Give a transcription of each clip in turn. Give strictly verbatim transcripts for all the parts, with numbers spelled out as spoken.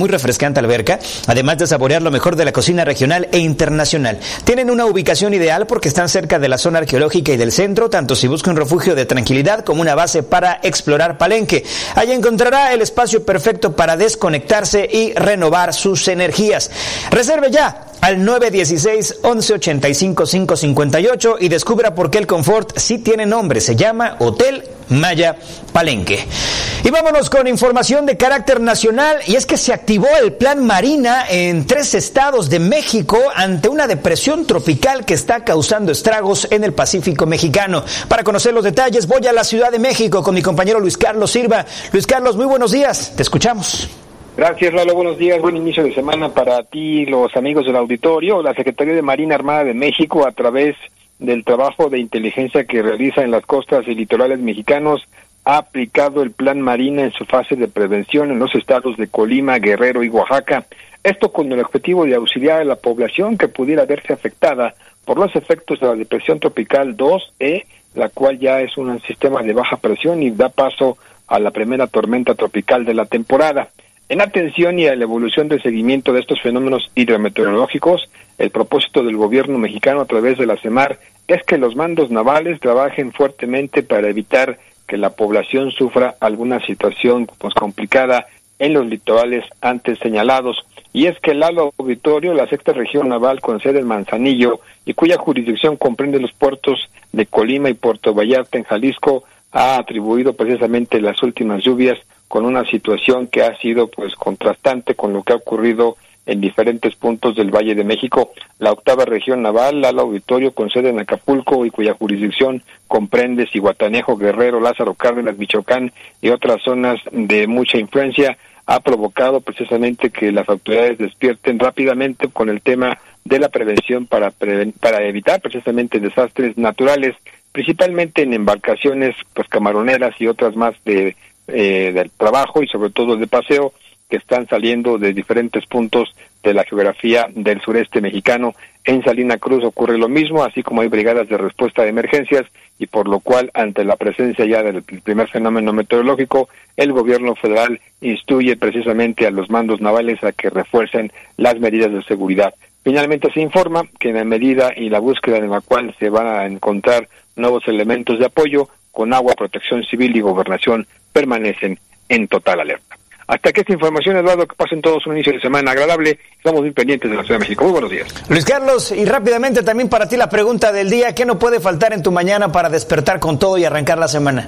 muy refrescante alberca, además de saborear lo mejor de la cocina regional e internacional. Tienen una ubicación ideal porque están cerca de la zona arqueológica y del centro, tanto si busca un refugio de tranquilidad como una base para explorar Palenque. Allí encontrará el espacio perfecto para desconectarse y renovar sus energías. Reserve ya al nueve uno seis, once ochenta y cinco, quinientos cincuenta y ocho y descubra por qué el confort sí tiene nombre. Se llama Hotel Maya Palenque. Y vámonos con información de carácter nacional, y es que se activó el Plan Marina en tres estados de México ante una depresión tropical que está causando estragos en el Pacífico mexicano. Para conocer los detalles voy a la Ciudad de México con mi compañero Luis Carlos Silva. Luis Carlos, muy buenos días, te escuchamos. Gracias, Lalo. Buenos días. Buen inicio de semana para ti, los amigos del auditorio. La Secretaría de Marina Armada de México, a través del trabajo de inteligencia que realiza en las costas y litorales mexicanos, ha aplicado el Plan Marina en su fase de prevención en los estados de Colima, Guerrero y Oaxaca. Esto con el objetivo de auxiliar a la población que pudiera verse afectada por los efectos de la depresión tropical dos E, la cual ya es un sistema de baja presión y da paso a la primera tormenta tropical de la temporada. En atención y a la evolución del seguimiento de estos fenómenos hidrometeorológicos, el propósito del gobierno mexicano a través de la CEMAR es que los mandos navales trabajen fuertemente para evitar que la población sufra alguna situación pues complicada en los litorales antes señalados. Y es que el Lalo Auditorio, la sexta región naval con sede en Manzanillo y cuya jurisdicción comprende los puertos de Colima y Puerto Vallarta en Jalisco, ha atribuido precisamente las últimas lluvias con una situación que ha sido pues contrastante con lo que ha ocurrido en diferentes puntos del Valle de México. La octava región naval, Lalo Auditorio, con sede en Acapulco y cuya jurisdicción comprende Zihuatanejo, Guerrero, Lázaro Cárdenas, Michoacán y otras zonas de mucha influencia, ha provocado precisamente que las autoridades despierten rápidamente con el tema de la prevención para preven- para evitar precisamente desastres naturales, principalmente en embarcaciones pues camaroneras y otras más de eh, del trabajo y sobre todo de paseo, que están saliendo de diferentes puntos de la geografía del sureste mexicano. En Salina Cruz ocurre lo mismo, así como hay brigadas de respuesta de emergencias, y por lo cual, ante la presencia ya del primer fenómeno meteorológico, el gobierno federal instruye precisamente a los mandos navales a que refuercen las medidas de seguridad. Finalmente se informa que en la medida y la búsqueda en la cual se van a encontrar nuevos elementos de apoyo, Conagua, Protección Civil y Gobernación permanecen en total alerta. Hasta aquí esta información, Eduardo, que pasen todos un inicio de semana agradable. Estamos muy pendientes de la Ciudad de México. Muy buenos días. Luis Carlos, y rápidamente también para ti la pregunta del día: ¿qué no puede faltar en tu mañana para despertar con todo y arrancar la semana?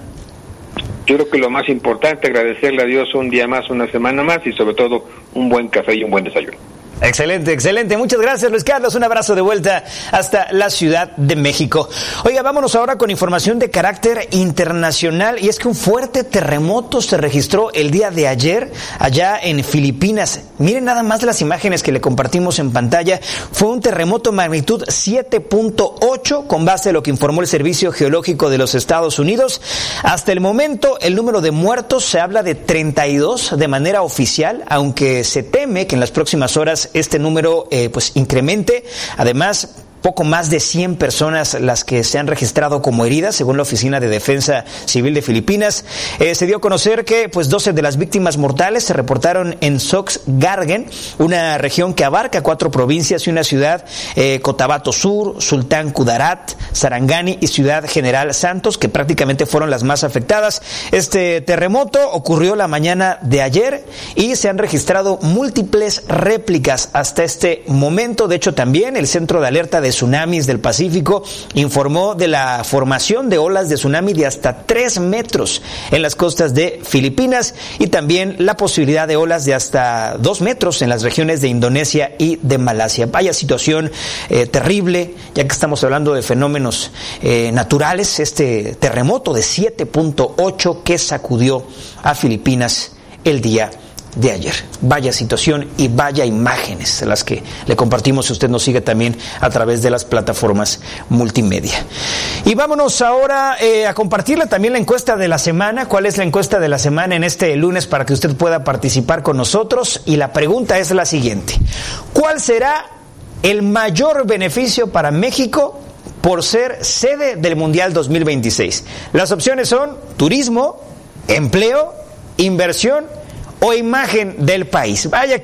Yo creo que lo más importante, agradecerle a Dios un día más, una semana más, y sobre todo un buen café y un buen desayuno. Excelente, excelente. Muchas gracias, Luis Carlos. Un abrazo de vuelta hasta la Ciudad de México. Oiga, vámonos ahora con información de carácter internacional. Y es que un fuerte terremoto se registró el día de ayer allá en Filipinas. Miren nada más las imágenes que le compartimos en pantalla. Fue un terremoto magnitud siete punto ocho con base en lo que informó el Servicio Geológico de los Estados Unidos. Hasta el momento, el número de muertos se habla de treinta y dos de manera oficial, aunque se teme que en las próximas horas este número eh, pues incremente. Además, poco más de cien personas las que se han registrado como heridas, según la Oficina de Defensa Civil de Filipinas. Eh, se dio a conocer que pues doce de las víctimas mortales se reportaron en Soxgargen, una región que abarca cuatro provincias y una ciudad, eh, Cotabato Sur, Sultán Kudarat, Sarangani y Ciudad General Santos, que prácticamente fueron las más afectadas. Este terremoto ocurrió la mañana de ayer y se han registrado múltiples réplicas hasta este momento. De hecho, también el Centro de Alerta de Tsunamis del Pacífico informó de la formación de olas de tsunami de hasta tres metros en las costas de Filipinas y también la posibilidad de olas de hasta dos metros en las regiones de Indonesia y de Malasia. Vaya situación eh, terrible, ya que estamos hablando de fenómenos eh, naturales. Este terremoto de siete punto ocho que sacudió a Filipinas el día de ayer. Vaya situación y vaya imágenes las que le compartimos si usted nos sigue también a través de las plataformas multimedia. Y vámonos ahora eh, a compartirle también la encuesta de la semana. ¿Cuál es la encuesta de la semana en este lunes para que usted pueda participar con nosotros? Y la pregunta es la siguiente: ¿cuál será el mayor beneficio para México por ser sede del Mundial dos mil veintiséis? Las opciones son turismo, empleo, inversión o imagen del país. Vaya